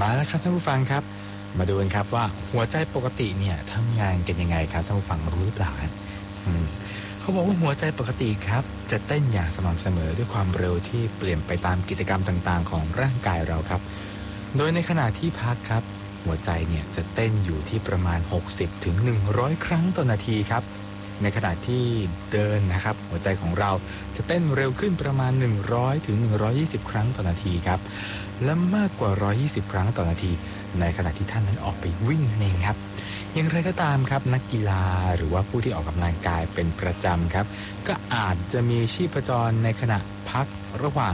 มาแล้วครับท่านผู้ฟังครับมาดูกันครับว่าหัวใจปกติเนี่ยทำงานกันยังไงครับท่านผู้ฟังรู้หรือเปล่าเขาบอกว่าหัวใจปกติครับจะเต้นอย่างสม่ำเสมอด้วยความเร็วที่เปลี่ยนไปตามกิจกรรมต่างๆของร่างกายเราครับโดยในขณะที่พักครับหัวใจเนี่ยจะเต้นอยู่ที่ประมาณ60ถึง100ครั้งต่อนาทีครับในขณะที่เดินนะครับหัวใจของเราจะเต้นเร็วขึ้นประมาณ100ถึง120ครั้งต่อนาทีครับและมากกว่า120ครั้งต่อนาทีในขณะที่ท่านนั้นออกไปวิ่งนั่นเองครับอย่างไรก็ตามครับนักกีฬาหรือว่าผู้ที่ออกกำลังกายเป็นประจำครับก็อาจจะมีชีพจรในขณะพักระหว่าง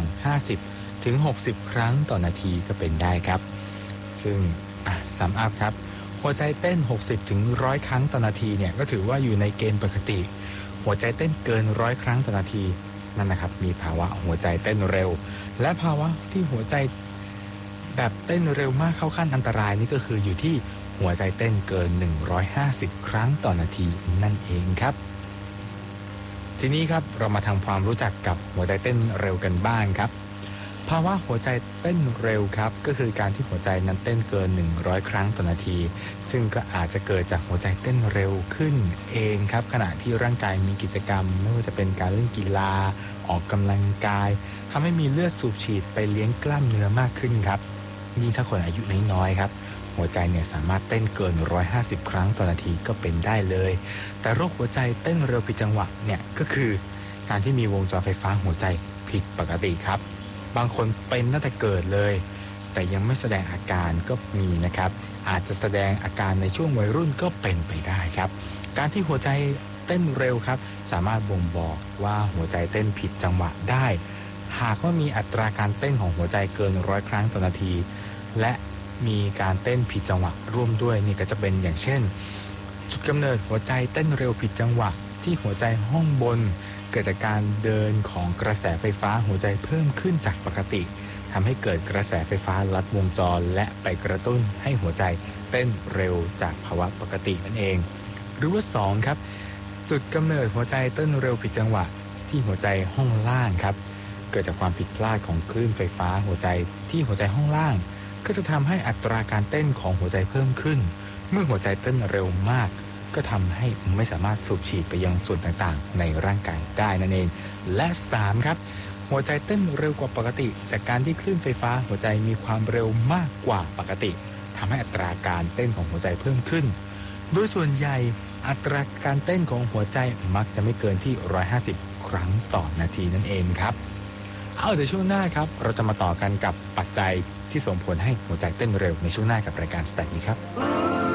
50ถึง60ครั้งต่อนาทีก็เป็นได้ครับซึ่งซัมอัพครับหัวใจเต้น60ถึง100ครั้งต่อนาทีเนี่ยก็ถือว่าอยู่ในเกณฑ์ปกติหัวใจเต้นเกิน100ครั้งต่อนาทีนั่นนะครับมีภาวะหัวใจเต้นเร็วและภาวะที่หัวใจแบบเต้นเร็วมากเข้าขั้นอันตรายนี่ก็คืออยู่ที่หัวใจเต้นเกิน150ครั้งต่อนาทีนั่นเองครับทีนี้ครับเรามาทำความรู้จักกับหัวใจเต้นเร็วกันบ้างครับภาวะหัวใจเต้นเร็วครับก็คือการที่หัวใจนั้นเต้นเกิน100ครั้งต่อนาทีซึ่งก็อาจจะเกิดจากหัวใจเต้นเร็วขึ้นเองครับขณะที่ร่างกายมีกิจกรรมไม่ว่าจะเป็นการเล่นกีฬาออกกำลังกายทำให้มีเลือดสูบฉีดไปเลี้ยงกล้ามเนื้อมากขึ้นครับยิ่งถ้าคนอายุน้อยๆครับหัวใจเนี่ยสามารถเต้นเกิน150ครั้งต่อนาทีก็เป็นได้เลยแต่โรคหัวใจเต้นเร็วผิดจังหวะเนี่ยก็คือการที่มีวงจรไฟฟ้าหัวใจผิดปกติครับบางคนเป็นตั้งแต่เกิดเลยแต่ยังไม่แสดงอาการก็มีนะครับอาจจะแสดงอาการในช่วงวัยรุ่นก็เป็นไปได้ครับการที่หัวใจเต้นเร็วครับสามารถบ่งบอกว่าหัวใจเต้นผิดจังหวะได้หากว่ามีอัตราการเต้นของหัวใจเกิน100ครั้งต่อนาทีและมีการเต้นผิดจังหวะร่วมด้วยนี่ก็จะเป็นอย่างเช่นจุดกำเนิดหัวใจเต้นเร็วผิดจังหวะที่หัวใจห้องบนเกิดจากการเดินของกระแสไฟฟ้าหัวใจเพิ่มขึ้นจากปกติทำให้เกิดกระแสไฟฟ้าลัดวงจรและไปกระตุ้นให้หัวใจเต้นเร็วจากภาวะปกตินั่นเองหรือว่า2ครับจุดกำเนิดหัวใจเต้นเร็วผิดจังหวะที่หัวใจห้องล่างครับเกิดจากความผิดพลาดของคลื่นไฟฟ้าหัวใจที่หัวใจห้องล่างก็จะทำให้อัตราการเต้นของหัวใจเพิ่มขึ้นเมื่อหัวใจเต้นเร็วมากก็ทำให้ไม่สามารถสูบฉีดไปยังส่วนต่างๆในร่างกายได้นั่นเองและ3ครับหัวใจเต้นเร็วกว่าปกติจากการที่คลื่นไฟฟ้าหัวใจมีความเร็วมากกว่าปกติทำให้อัตราการเต้นของหัวใจเพิ่มขึ้นโดยส่วนใหญ่อัตราการเต้นของหัวใจมักจะไม่เกินที่150ครั้งต่อนาทีนั่นเองครับเดี๋ยวช่วงหน้าครับเราจะมาต่อกันกับปัจจัยที่ส่งผลให้หัวใจเต้นเร็วในช่วงหน้ากับรายการสแตทนี้ครับ